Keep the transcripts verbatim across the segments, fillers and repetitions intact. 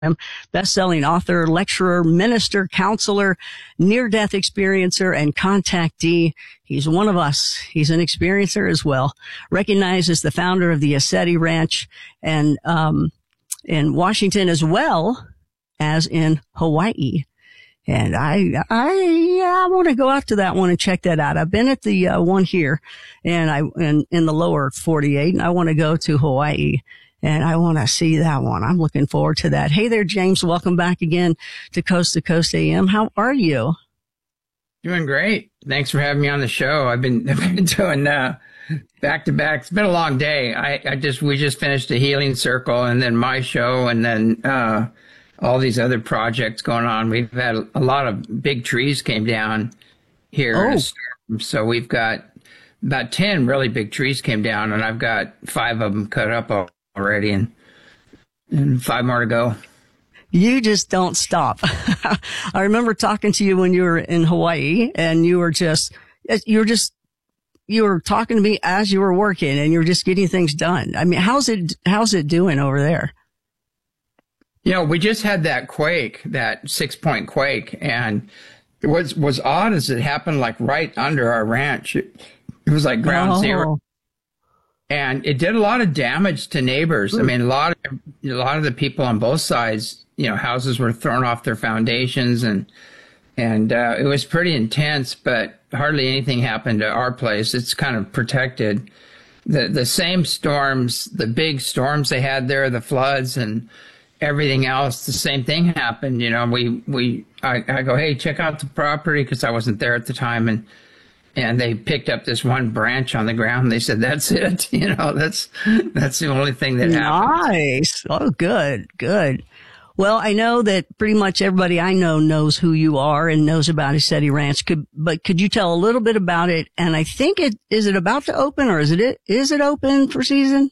best-selling author, lecturer, minister, counselor, near-death experiencer, and contactee. He's one of us. He's an experiencer as well. Recognized as the founder of the Assetti Ranch and um, in Washington as well as in Hawaii. And I, I, yeah, I want to go out to that one and check that out. I've been at the uh, one here, and I, in, in the lower forty-eight, and I want to go to Hawaii, and I want to see that one. I'm looking forward to that. Hey there, James. Welcome back again to Coast to Coast A M. How are you? Doing great. Thanks for having me on the show. I've been, I've been doing uh, back to back. It's been a long day. I, I just, we just finished a healing circle, and then my show, and then. Uh, all these other projects going on. We've had a lot of big trees came down here. Oh. So we've got about ten really big trees came down, and I've got five of them cut up already, and, and five more to go. You just don't stop. I remember talking to you when you were in Hawaii, and you were just, you were just, you were talking to me as you were working, and you were just getting things done. I mean, how's it, how's it doing over there? You know, we just had that quake, that six point quake, and it was, was odd as it happened like right under our ranch. It, it was like ground oh. zero. And it did a lot of damage to neighbors. I mean, a lot of, a lot of the people on both sides, you know, houses were thrown off their foundations, and, and, uh, it was pretty intense, but hardly anything happened to our place. It's kind of protected. The, the same storms, the big storms they had there, the floods and, everything else, the same thing happened. You know, we, we, I, I go, hey, check out the property, because I wasn't there at the time. And, and they picked up this one branch on the ground. They said, that's it. You know, that's, that's the only thing that happened. Nice. Oh, good, good. Well, I know that pretty much everybody I know knows who you are and knows about Assetti Ranch. Could, but could you tell a little bit about it? And I think it, is it about to open, or is it, is it open for season?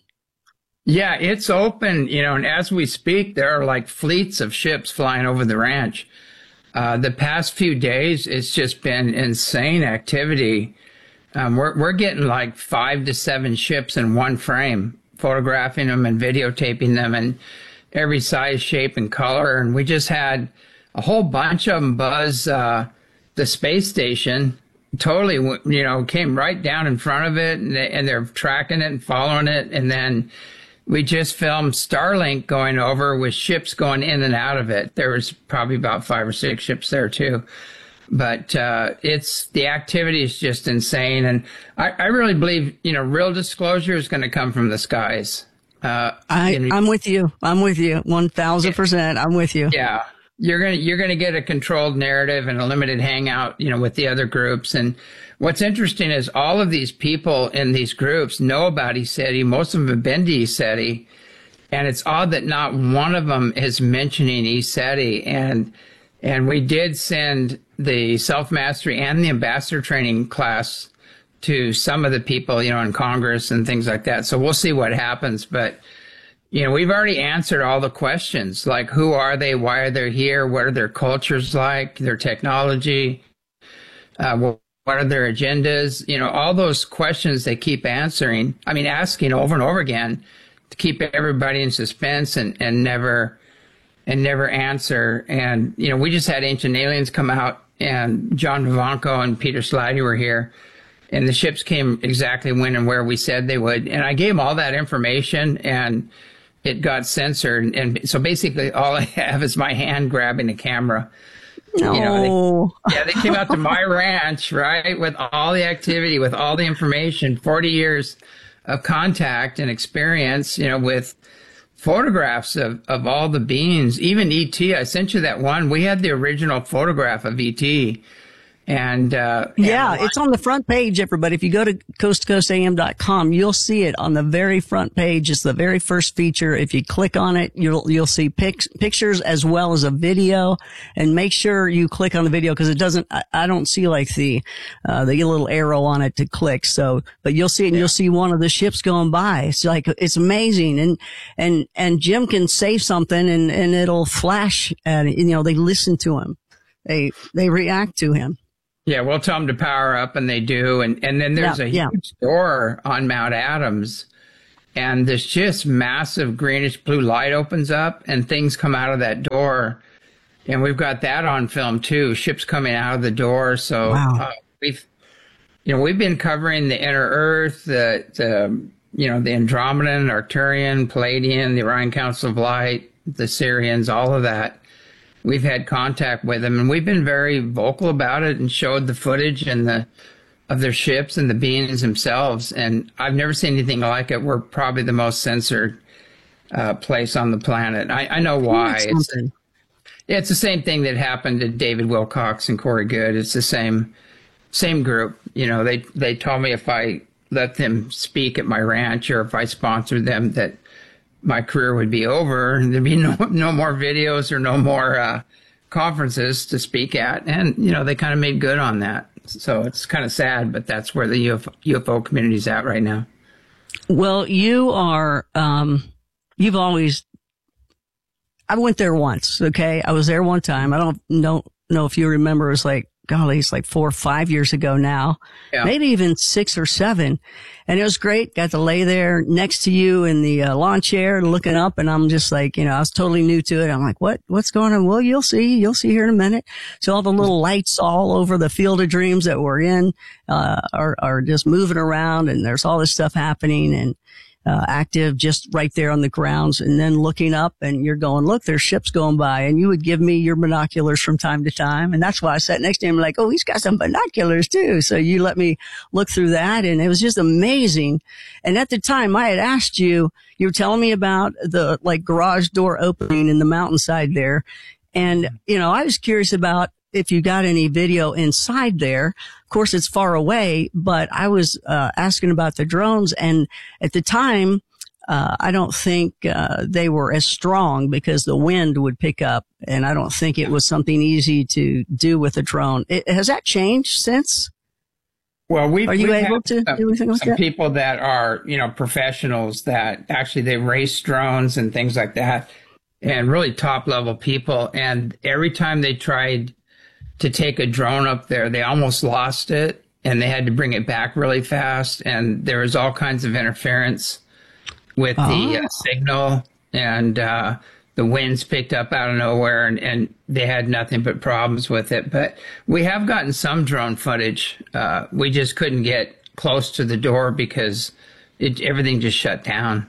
Yeah, it's open, you know, and as we speak, there are like fleets of ships flying over the ranch. Uh, the past few days, it's just been insane activity. Um, we're, we're getting like five to seven ships in one frame, photographing them and videotaping them in every size, shape, and color. And we just had a whole bunch of them buzz uh, the space station. Totally, you know, came right down in front of it, and, they, and they're tracking it and following it. And then we just filmed Starlink going over with ships going in and out of it. There was probably about five or six ships there too. But uh, it's, the activity is just insane. And I, I really believe, you know, real disclosure is going to come from the skies. Uh, I, and, I'm with you. I'm with you. one thousand percent. I'm with you. Yeah. You're going to, you're going to get a controlled narrative and a limited hangout, you know, with the other groups. And what's interesting is all of these people in these groups know about Assetti. Most of them have been to Assetti. And it's odd that not one of them is mentioning Assetti. And, and we did send the self-mastery and the ambassador training class to some of the people, you know, in Congress and things like that. So we'll see what happens. But, you know, we've already answered all the questions, like who are they, why are they here, what are their cultures like, their technology, uh, what are their agendas, you know, all those questions they keep answering, I mean, asking over and over again to keep everybody in suspense and, and never, and never answer. And, you know, we just had Ancient Aliens come out, and John Vivanco and Peter Slady were here. And the ships came exactly when and where we said they would. And I gave them all that information, and it got censored. And so basically all I have is my hand grabbing a camera. No. You know, they, yeah, they came out to my ranch, right, with all the activity, with all the information, forty years of contact and experience, you know, with photographs of, of all the beings, even E T. I sent you that one. We had the original photograph of E T. And, uh, yeah, and it's on the front page, everybody. If you go to coast to coast A M dot com, you'll see it on the very front page. It's the very first feature. If you click on it, you'll, you'll see pic- pictures as well as a video, and make sure you click on the video, because it doesn't, I, I don't see like the, uh, the little arrow on it to click. So, but you'll see it, and yeah. you'll see one of the ships going by. It's like, it's amazing. And, and, and Jim can say something, and, and it'll flash at it. You know, they listen to him. They, they react to him. Yeah, we'll tell them to power up, and they do. And, and then there's yeah, a yeah. huge door on Mount Adams. and this just massive greenish blue light opens up and things come out of that door. And we've got that on film too, ships coming out of the door. So wow. uh, we've, you know, we've been covering the inner Earth, the, the you know, the Andromedan, Arcturian, Palladian, the Orion Council of Light, the Sirians, all of that. We've had contact with them, and we've been very vocal about it and showed the footage and the of their ships and the beings themselves. And I've never seen anything like it. We're probably the most censored uh, place on the planet. I, I know why. It's, it's the same thing that happened to David Wilcox and Corey Goode. It's the same same group. You know, they they told me if I let them speak at my ranch or if I sponsored them that my career would be over and there'd be no, no more videos or no more uh, conferences to speak at. And, you know, they kind of made good on that. So it's kind of sad, but that's where the U F O, U F O community is at right now. Well, you are, um, you've always, I went there once, okay? I was there one time. I don't know, know if you remember, it was like, golly, it's like four or five years ago now, yeah. Maybe even six or seven. And it was great. Got to lay there next to you in the uh, lawn chair looking up. And I'm just like, you know, I was totally new to it. I'm like, what, what's going on? Well, you'll see, you'll see here in a minute. So all the little lights all over the Field of Dreams that we're in, uh, are, are just moving around, and there's all this stuff happening and, Uh, active just right there on the grounds, and then looking up and you're going, look, there's ships going by, and you would give me your binoculars from time to time. And that's why I sat next to him like, oh, he's got some binoculars too. So you let me look through that, and it was just amazing. And at the time I had asked you, you were telling me about the like garage door opening in the mountainside there. And, you know, I was curious about if you got any video inside there. Of course, it's far away, but I was uh, asking about the drones, and at the time, uh, I don't think uh, they were as strong because the wind would pick up, and I don't think it was something easy to do with a drone. It, has that changed since? Well, we are you able to some, do anything like some that? People that are, you know, professionals that actually they race drones and things like that, and really top level people. And every time they tried to take a drone up there, they almost lost it, and they had to bring it back really fast. And there was all kinds of interference with oh. the uh, signal, and uh, the winds picked up out of nowhere, and, and they had nothing but problems with it. But we have gotten some drone footage. Uh, we just couldn't get close to the door because it, everything just shut down.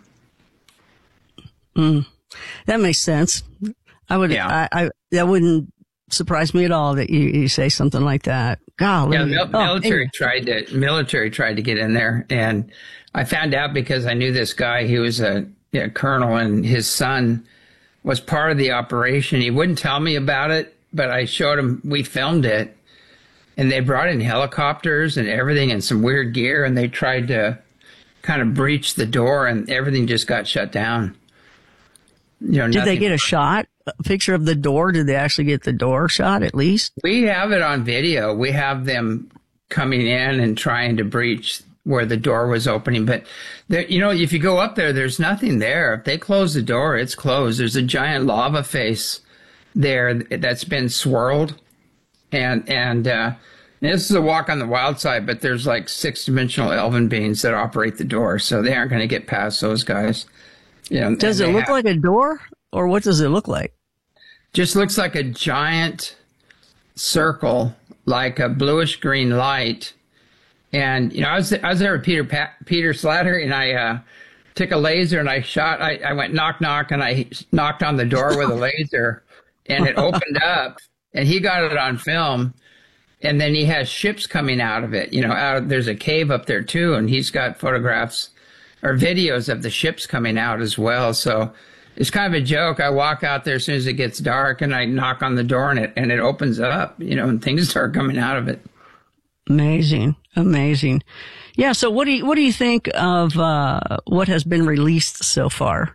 Mm. That makes sense. I would, yeah. I, I, that wouldn't surprise me at all that you, you say something like that. Golly. Yeah, the mil- oh, military anyway. tried to military tried to get in there, and I found out because I knew this guy. He was a you know, colonel, and his son was part of the operation. He wouldn't tell me about it, but I showed him. We filmed it, and they brought in helicopters and everything and some weird gear, and they tried to kind of breach the door, and everything just got shut down. You know, did they get a shot? A picture of the door? Did they actually get the door shot at least? We have it on video. We have them coming in and trying to breach where the door was opening. But, there, you know, if you go up there, there's nothing there. If they close the door, it's closed. There's a giant lava face there that's been swirled. And, and, uh, this is a walk on the wild side, but there's like six dimensional elven beings that operate the door. So they aren't going to get past those guys. You know, does it look have, like a door, or what does it look like? Just looks like a giant circle, like a bluish green light. And, you know, I was, I was there with Peter, pa- Peter Slatter, and I, uh, took a laser and I shot, I, I went knock, knock, and I knocked on the door with a laser, and it opened up, and he got it on film. And then he has ships coming out of it, you know, out of, there's a cave up there too. And he's got photographs or videos of the ships coming out as well. So it's kind of a joke. I walk out there as soon as it gets dark, and I knock on the door, and it and it opens up, you know, and things start coming out of it. Amazing, amazing. Yeah. So what do you what do you think of uh, what has been released so far?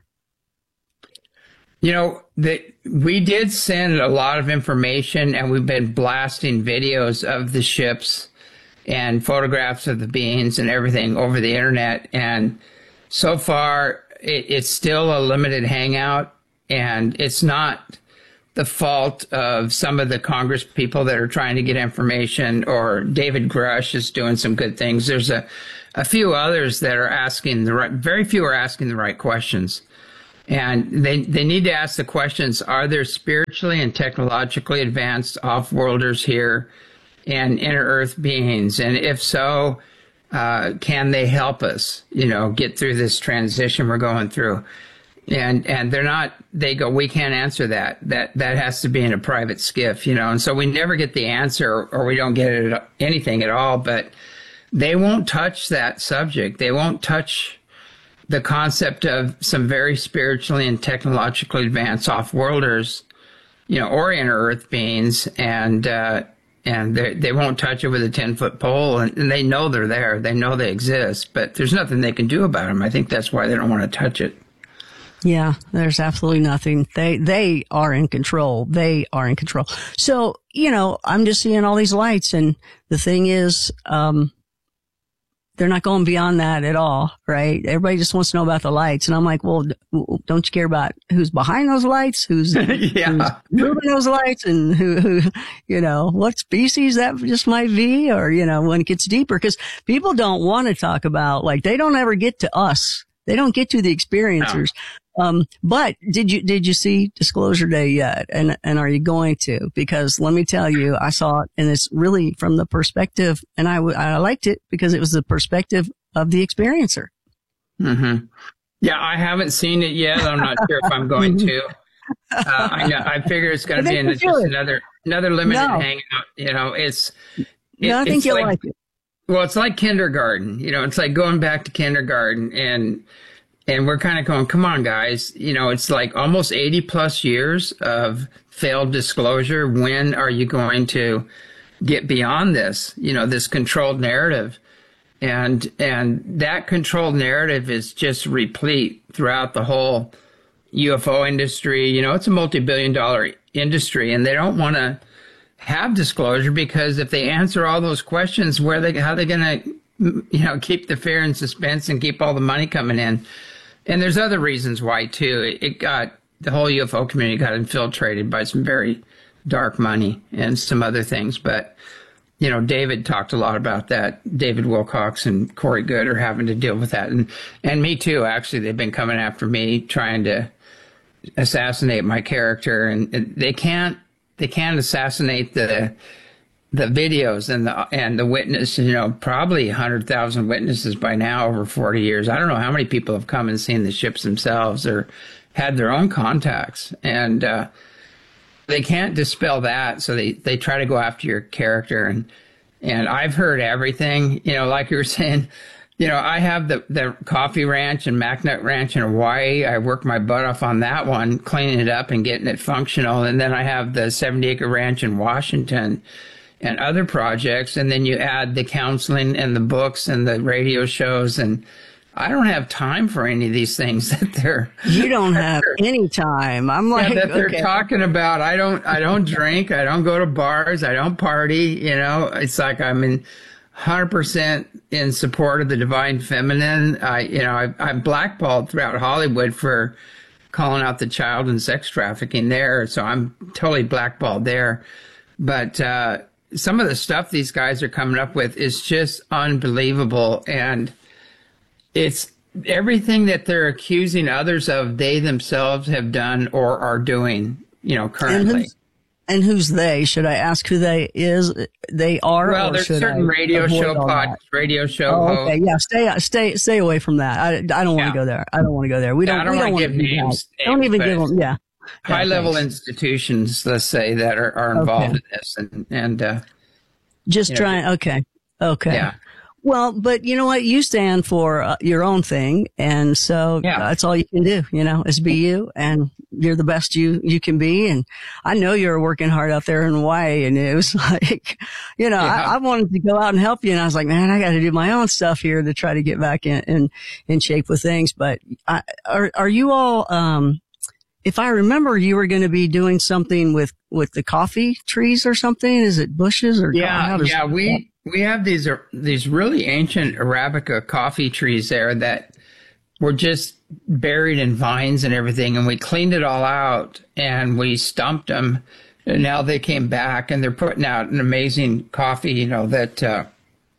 You know, the, we did send a lot of information, and we've been blasting videos of the ships and photographs of the beings and everything over the internet. And so far, it, it's still a limited hangout, and it's not the fault of some of the Congress people that are trying to get information, or David Grush is doing some good things. There's a, a few others that are asking the right, very few are asking the right questions. And they, they need to ask the questions, are there spiritually and technologically advanced off-worlders here and inner-earth beings? And if so, uh, can they help us, you know, get through this transition we're going through? And and they're not, they go, we can't answer that. That that has to be in a private skiff, you know. And so we never get the answer, or we don't get it, anything at all. But they won't touch that subject. They won't touch the concept of some very spiritually and technologically advanced off-worlders, you know, or inner-earth beings, and uh, and they they won't touch it with a ten-foot pole, and, and they know they're there. They know they exist, but there's nothing they can do about them. I think that's why they don't want to touch it. Yeah, there's absolutely nothing. They they are in control. They are in control. So, you know, I'm just seeing all these lights, and the thing is, um, they're not going beyond that at all, right? Everybody just wants to know about the lights. And I'm like, well, don't you care about who's behind those lights? Who's, yeah. who's moving those lights, and who, who, you know, what species that just might be, or, you know, when it gets deeper, because people don't want to talk about, like, they don't ever get to us. They don't get to the experiencers. No. Um, but did you, did you see Disclosure Day yet? And, and are you going to? Because let me tell you, I saw it, and it's really from the perspective, and I, I liked it because it was the perspective of the experiencer. Mm-hmm. Yeah, I haven't seen it yet. I'm not sure if I'm going to. Uh, I know, I figure it's going to be in just another, another limited no. hangout. You know, it's, it, no, I think you'll like, like it. Well, it's like kindergarten. You know, it's like going back to kindergarten, and, And we're kind of going, come on, guys. You know, it's like almost eighty plus years of failed disclosure. When are you going to get beyond this, you know, this controlled narrative? And, and that controlled narrative is just replete throughout the whole U F O industry. You know, it's a multi-billion dollar industry, and they don't want to have disclosure, because if they answer all those questions, where they, how are they going to, you know, keep the fear and suspense and keep all the money coming in? And there's other reasons why, too. It got, the whole U F O community got infiltrated by some very dark money and some other things. But, you know, David talked a lot about that. David Wilcox and Corey Goode are having to deal with that. And, and me, too, actually. They've been coming after me, trying to assassinate my character. And, and they can't, they can't assassinate the, the videos and the and the witness, you know, probably one hundred thousand witnesses by now over forty years. I don't know how many people have come and seen the ships themselves or had their own contacts. And uh, they can't dispel that, so they, they try to go after your character. And and I've heard everything, you know, like you were saying, you know, I have the, the coffee ranch and MacNut Ranch in Hawaii. I worked my butt off on that one, cleaning it up and getting it functional. And then I have the seventy acre ranch in Washington and other projects, and then you add the counseling and the books and the radio shows, and I don't have time for any of these things that they're. You don't have any time. I'm like, yeah, that they're okay. talking about. I don't. I don't drink. I don't go to bars. I don't party. You know, it's like I'm in one hundred percent in support of the divine feminine. I, you know, I, I'm blackballed throughout Hollywood for calling out the child and sex trafficking there, so I'm totally blackballed there. But uh, some of the stuff these guys are coming up with is just unbelievable. And it's everything that they're accusing others of, they themselves have done or are doing, you know, currently. And who's, and who's they? Should I ask who they is? They are? Well, or there's should certain I radio show pod, radio show oh, okay, hosts. yeah, stay, stay, stay away from that. I, I don't want to Yeah. go there. I don't want to go there. We Yeah, don't, I don't we don't want want to give names, names. Don't even but give them, yeah. high Yeah, level thanks. institutions, let's say, that are, are involved Okay. in this. And, and uh, Just you know, trying, okay. Okay. yeah. Well, but you know what? You stand for uh, your own thing. And so Yeah. that's all you can do, you know, is be you, and you're the best you, you can be. And I know you're working hard out there in Hawaii, and it was like, you know, Yeah. I, I wanted to go out and help you. And I was like, man, I got to do my own stuff here to try to get back in, in, in shape with things. But I, are, are you all, um, if I remember, you were going to be doing something with, with the coffee trees or something. Is it bushes or? Yeah, how does- yeah, we we have these uh, these really ancient Arabica coffee trees there that were just buried in vines and everything, and we cleaned it all out and we stumped them, and now they came back and they're putting out an amazing coffee, you know, that uh,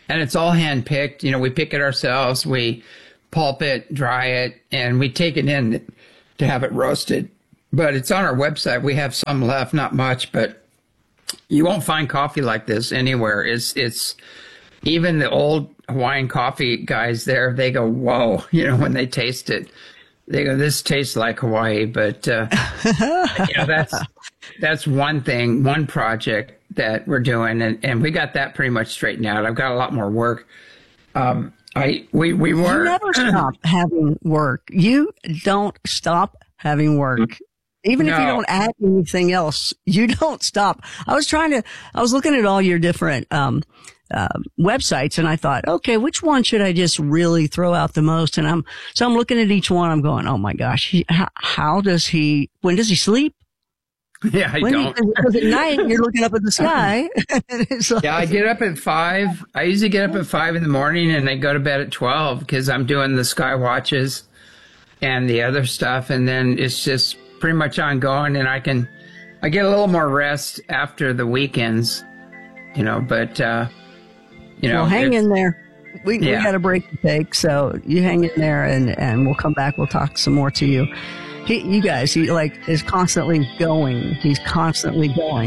and it's all hand picked. You know, we pick it ourselves. We pulp it, dry it, and we take it in to have it roasted. But it's on our website. We have some left, not much, but you won't find coffee like this anywhere. It's it's even the old Hawaiian coffee guys there, they go, whoa, you know, when they taste it. They go, this tastes like Hawaii, but uh, you know, that's that's one thing, one project that we're doing, and, and we got that pretty much straightened out. I've got a lot more work. Um, I we we were you never stop having work. You don't stop having work, even no. if you don't add anything else. You don't stop. I was trying to. I was looking at all your different um, uh, websites, and I thought, okay, which one should I just really throw out the most? And I'm so I'm looking at each one. I'm going, oh my gosh, he, how, how does he? When does he sleep? Yeah, I when don't. He, because at night you're looking up at the sky. Like, yeah, I get up at five. I usually get up at five in the morning, and I go to bed at twelve because I'm doing the sky watches and the other stuff, and then it's just pretty much ongoing. And I can, I get a little more rest after the weekends, you know. But uh, you know, well, hang in there. We yeah. we got a break to take, so you hang in there, and and we'll come back. We'll talk some more to you. He, you guys, he like is constantly going. He's constantly going,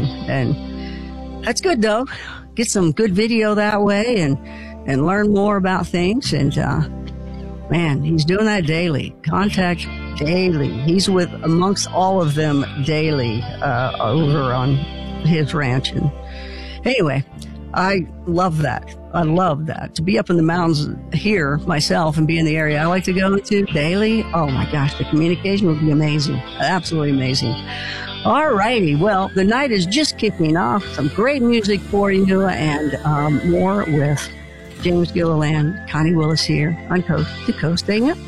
and that's good though. Get some good video that way, and and learn more about things. And uh, man, he's doing that daily. Contact daily. He's with amongst all of them daily uh, over on his ranch. And anyway, I love that. I love that. To be up in the mountains here myself and be in the area I like to go to daily, oh my gosh, the communication would be amazing. Absolutely amazing. All righty. Well, the night is just kicking off. Some great music for you, and um, more with James Gilliland, Connie Willis here on Coast to Coast A M.